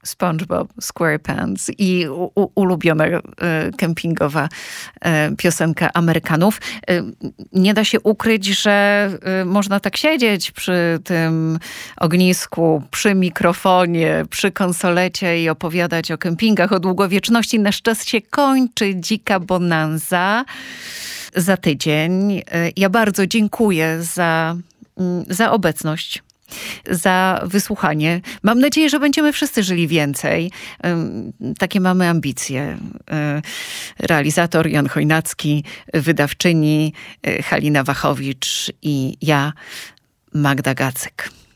SpongeBob SquarePants i ulubiona kempingowa piosenka Amerykanów. Nie da się ukryć, że można tak siedzieć przy tym ognisku, przy mikrofonie, przy konsolecie i opowiadać o kempingach, o długowieczności. Nasz czas się kończy. Dzika bonanza za tydzień. Ja bardzo dziękuję za obecność, za wysłuchanie. Mam nadzieję, że będziemy wszyscy żyli więcej. Takie mamy ambicje. Realizator Jan Chojnacki, wydawczyni Halina Wachowicz i ja, Magda Gacek.